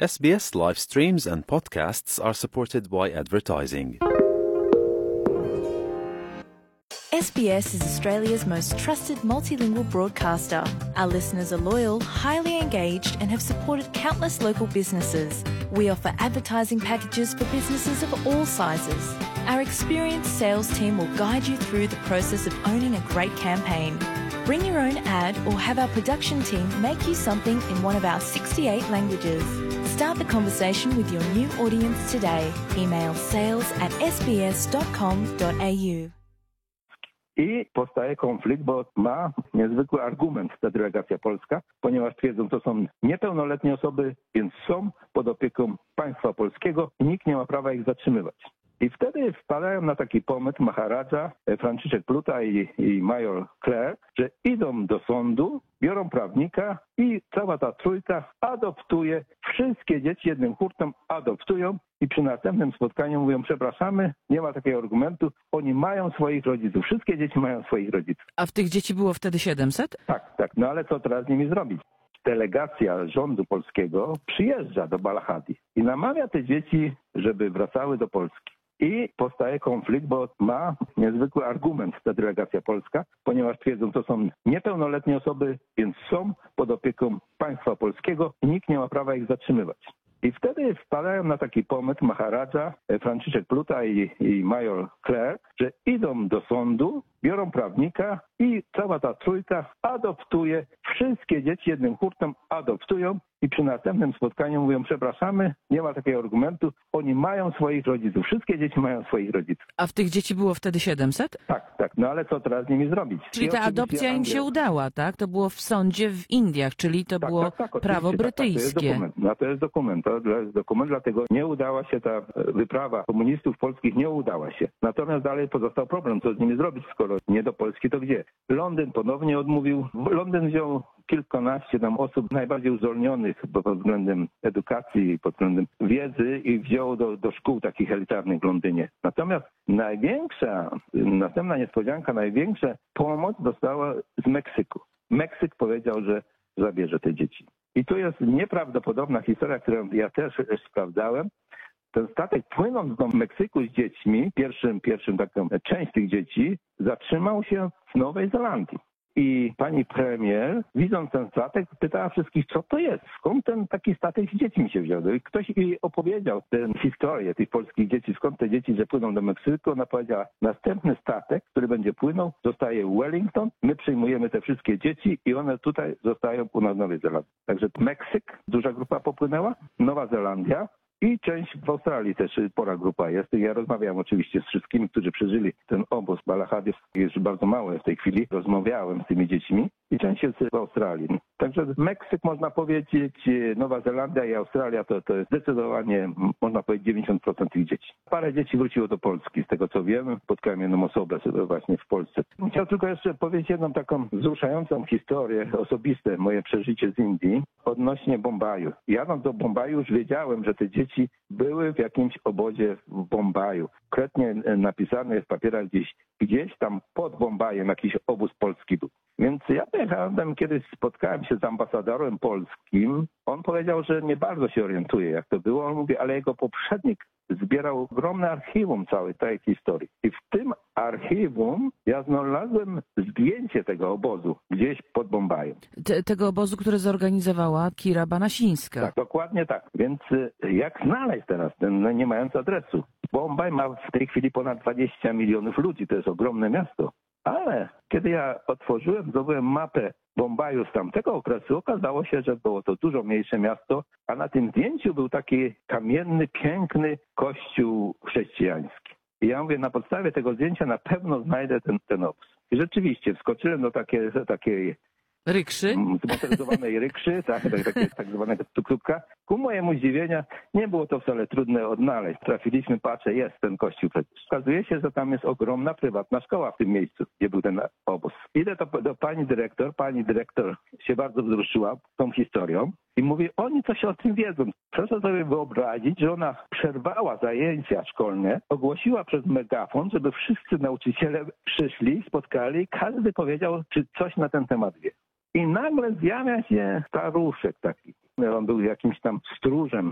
SBS live streams and podcasts are supported by advertising. SBS is Australia's most trusted multilingual broadcaster. Our listeners are loyal, highly engaged, and have supported countless local businesses. We offer advertising packages for businesses of all sizes. Our experienced sales team will guide you through the process of owning a great campaign. Bring your own ad or have our production team make you something in one of our 68 languages. Start the conversation with your new audience today. Email sales@sbs.com.au. I powstaje konflikt, bo ma niezwykły argument ta delegacja polska, ponieważ twierdzą, to są niepełnoletnie osoby, więc są pod opieką państwa polskiego i nikt nie ma prawa ich zatrzymywać. I wtedy wpadają na taki pomysł Maharadża, Franciszek Pluta i major Clare, że idą do sądu, biorą prawnika i cała ta trójka adoptuje wszystkie dzieci jednym hurtem, adoptują i przy następnym spotkaniu mówią: przepraszamy, nie ma takiego argumentu, oni mają swoich rodziców, wszystkie dzieci mają swoich rodziców. A w tych dzieci było wtedy 700? Tak, no ale co teraz z nimi zrobić? Delegacja rządu polskiego przyjeżdża do Balahadi i namawia te dzieci, żeby wracały do Polski. I powstaje konflikt, bo ma niezwykły argument ta delegacja polska, ponieważ twierdzą, to są niepełnoletnie osoby, więc są pod opieką państwa polskiego i nikt nie ma prawa ich zatrzymywać. I wtedy wpadają na taki pomysł Maharadża, Franciszek Pluta i major Clare, że idą do sądu, biorą prawnika i cała ta trójka adoptuje wszystkie dzieci jednym hurtem, adoptują i przy następnym spotkaniu mówią: przepraszamy, nie ma takiego argumentu, oni mają swoich rodziców, wszystkie dzieci mają swoich rodziców. A w tych dzieci było wtedy 700? Tak, no ale co teraz z nimi zrobić? Czyli ta adopcja im się udała, tak? To było w sądzie w Indiach, czyli to było prawo brytyjskie. To jest dokument, dlatego nie udała się ta wyprawa komunistów polskich, nie udała się. Natomiast dalej pozostał problem, co z nimi zrobić, skoro nie do Polski, to gdzie? Londyn ponownie odmówił. Londyn wziął kilkanaście tam osób najbardziej uzdolnionych pod względem edukacji, pod względem wiedzy i wziął do szkół takich elitarnych w Londynie. Natomiast następna niespodzianka, największa pomoc dostała z Meksyku. Meksyk powiedział, że zabierze te dzieci. I tu jest nieprawdopodobna historia, którą ja też sprawdzałem. Ten statek, płynąc do Meksyku z dziećmi, pierwszym taką część tych dzieci, zatrzymał się w Nowej Zelandii. I pani premier, widząc ten statek, pytała wszystkich, co to jest, skąd ten taki statek z dziećmi się wziął. I ktoś jej opowiedział tę historię tych polskich dzieci, skąd te dzieci, że płyną do Meksyku. Ona powiedziała: następny statek, który będzie płynął, zostaje Wellington, my przyjmujemy te wszystkie dzieci i one tutaj zostają u nas w Nowej Zelandii. Także Meksyk, duża grupa popłynęła, Nowa Zelandia, i część w Australii też spora grupa jest. Ja rozmawiałem oczywiście z wszystkimi, którzy przeżyli ten obóz Balahady. Jest bardzo mało w tej chwili. Rozmawiałem z tymi dziećmi i część jest w Australii. Także Meksyk, można powiedzieć, Nowa Zelandia i Australia to jest zdecydowanie, można powiedzieć, 90% tych dzieci. Parę dzieci wróciło do Polski, z tego co wiem. Spotkałem jedną osobę właśnie w Polsce. Chciałem tylko jeszcze powiedzieć jedną taką wzruszającą historię, osobiste moje przeżycie z Indii odnośnie Bombaju. Jadąc do Bombaju już wiedziałem, że te dzieci były w jakimś obozie w Bombaju. Konkretnie napisane jest w papierach gdzieś tam pod Bombajem jakiś obóz polski był. Więc ja pojechałem tam, kiedyś spotkałem się z ambasadorem polskim. On powiedział, że nie bardzo się orientuje, jak to było. On mówi, ale jego poprzednik zbierał ogromne archiwum całej tej historii. I w tym archiwum ja znalazłem zdjęcie tego obozu gdzieś pod Bombajem. Tego obozu, który zorganizowała Kira Banasińska. Tak, dokładnie tak. Więc jak znaleźć teraz ten nie mając adresu? Bombaj ma w tej chwili ponad 20 milionów ludzi. To jest ogromne miasto. Ale kiedy ja zdobyłem mapę Bombaju z tamtego okresu, okazało się, że było to dużo mniejsze miasto, a na tym zdjęciu był taki kamienny, piękny kościół chrześcijański. I ja mówię, na podstawie tego zdjęcia na pewno znajdę ten obóz. I rzeczywiście wskoczyłem do takiej rykszy? Zmotoryzowanej rykszy, tak zwanego tuk-tuka. Ku mojemu zdziwieniu nie było to wcale trudne odnaleźć. Trafiliśmy, patrzę, jest ten kościół przecież. Okazuje się, że tam jest ogromna prywatna szkoła w tym miejscu, gdzie był ten obóz. Idę do pani dyrektor się bardzo wzruszyła tą historią i mówi, oni coś o tym wiedzą. Proszę sobie wyobrazić, że ona przerwała zajęcia szkolne, ogłosiła przez megafon, żeby wszyscy nauczyciele przyszli, spotkali, każdy powiedział, czy coś na ten temat wie. I nagle zjawia się staruszek taki. On był jakimś tam stróżem